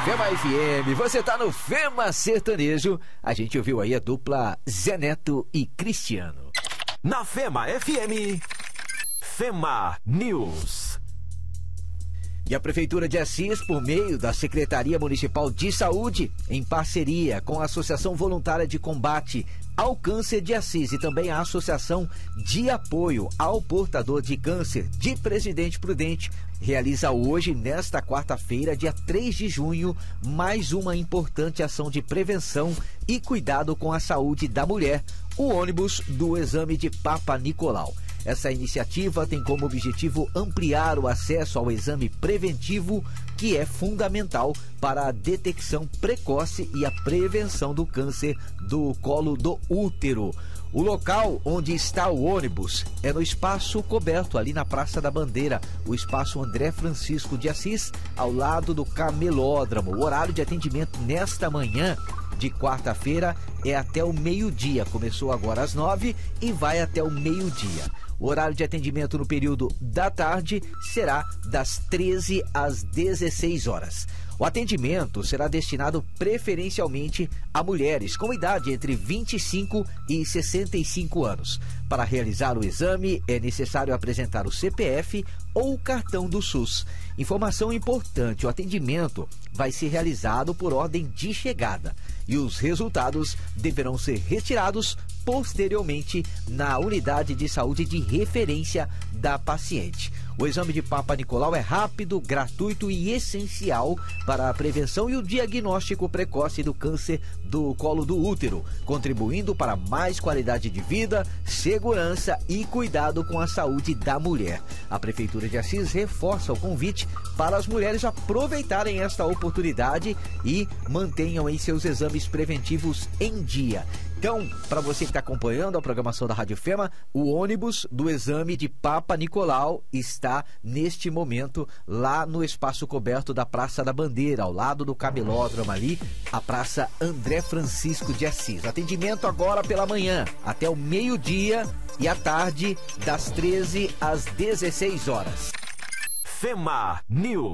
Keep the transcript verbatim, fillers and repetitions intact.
Fema F M, você tá no Fema Sertanejo. A gente ouviu aí a dupla Zé Neto e Cristiano. Na Fema F M, Fema News. E a Prefeitura de Assis, por meio da Secretaria Municipal de Saúde, em parceria com a Associação Voluntária de Combate ao Câncer de Assis e também a Associação de Apoio ao Portador de Câncer de Presidente Prudente, realiza hoje, nesta quarta-feira, dia três de junho, mais uma importante ação de prevenção e cuidado com a saúde da mulher, o ônibus do exame de Papa Nicolau. Essa iniciativa tem como objetivo ampliar o acesso ao exame preventivo, que é fundamental para a detecção precoce e a prevenção do câncer do colo do útero. O local onde está o ônibus é no espaço coberto ali na Praça da Bandeira, o espaço André Francisco de Assis, ao lado do Camelódromo. O horário de atendimento nesta manhã de quarta-feira é até o meio-dia. Começou agora às nove e vai até o meio-dia. O horário de atendimento no período da tarde será das treze às dezesseis horas. O atendimento será destinado preferencialmente a mulheres com idade entre vinte e cinco e sessenta e cinco anos. Para realizar o exame, é necessário apresentar o C P F ou o cartão do SUS. Informação importante: o atendimento vai ser realizado por ordem de chegada e os resultados deverão ser retirados posteriormente na unidade de saúde de referência da paciente. O exame de Papa Nicolau é rápido, gratuito e essencial para a prevenção e o diagnóstico precoce do câncer do colo do útero, contribuindo para mais qualidade de vida, segurança e cuidado com a saúde da mulher. A Prefeitura de Assis reforça o convite para as mulheres aproveitarem esta oportunidade e mantenham em seus exames preventivos em dia. Então, para você que está acompanhando a programação da Rádio Fema, o ônibus do exame de Papa Nicolau está neste momento lá no espaço coberto da Praça da Bandeira, ao lado do Camelódromo ali, a Praça André Francisco de Assis. Atendimento agora pela manhã até o meio-dia e à tarde das treze às dezesseis horas. Fema News.